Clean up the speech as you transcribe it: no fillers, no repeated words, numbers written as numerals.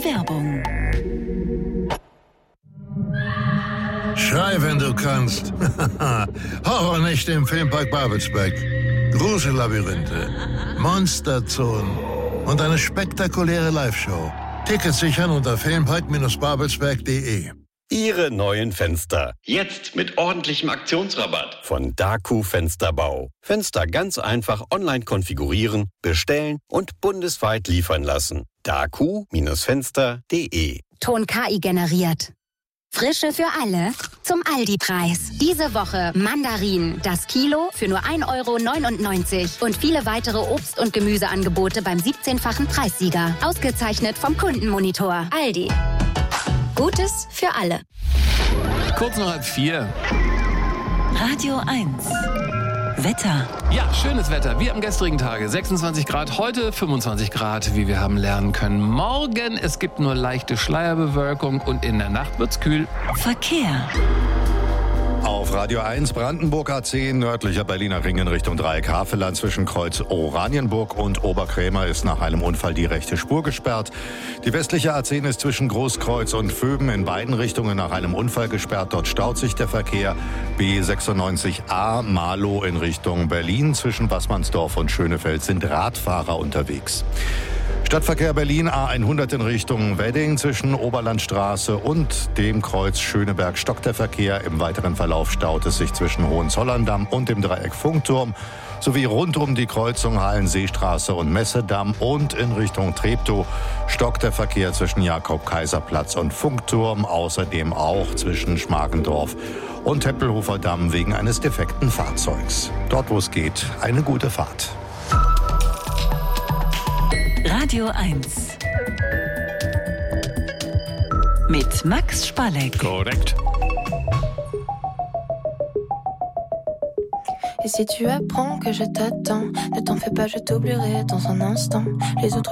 Werbung. Schrei, wenn du kannst. Horrornächte im Filmpark Babelsberg. Grusellabyrinthe, Monsterzonen und eine spektakuläre Live-Show. Tickets sichern unter filmpark-babelsberg.de. Ihre neuen Fenster. Jetzt mit ordentlichem Aktionsrabatt. Von Daku Fensterbau. Fenster ganz einfach online konfigurieren, bestellen und bundesweit liefern lassen. Daku-Fenster.de. Ton KI generiert. Frische für alle zum Aldi-Preis. Diese Woche Mandarinen, das Kilo für nur 1,99 € und viele weitere Obst- und Gemüseangebote beim 17-fachen Preissieger. Ausgezeichnet vom Kundenmonitor. Aldi. Gutes für alle. Kurz nach 3:30. Radio 1. Wetter. Ja, schönes Wetter, wie am gestrigen Tage. 26 Grad, heute 25 Grad, wie wir haben lernen können. Morgen, es gibt nur leichte Schleierbewölkung und in der Nacht wird's kühl. Verkehr. Auf Radio 1 Brandenburg A10, nördlicher Berliner Ring in Richtung Dreieck Havelland zwischen Kreuz Oranienburg und Oberkrämer ist nach einem Unfall die rechte Spur gesperrt. Die westliche A10 ist zwischen Großkreuz und Vöben in beiden Richtungen nach einem Unfall gesperrt. Dort staut sich der Verkehr. B96A Marlow in Richtung Berlin zwischen Wassmannsdorf und Schönefeld sind Radfahrer unterwegs. Stadtverkehr Berlin A100 in Richtung Wedding zwischen Oberlandstraße und dem Kreuz Schöneberg stockt der Verkehr. Im weiteren Verlauf staut es sich zwischen Hohenzollern-Damm und dem Dreieck Funkturm sowie rund um die Kreuzung Hallenseestraße und Messedamm und in Richtung Treptow stockt der Verkehr zwischen Jakob-Kaiser-Platz und Funkturm, außerdem auch zwischen Schmargendorf und Tempelhofer Damm wegen eines defekten Fahrzeugs. Dort, wo es geht, eine gute Fahrt. Radio 1. Mit Max Spalleck. Korrekt. Et si tu apprends que je t'attends, ne t'en fais pas, je t'oublierai dans un instant. Les autres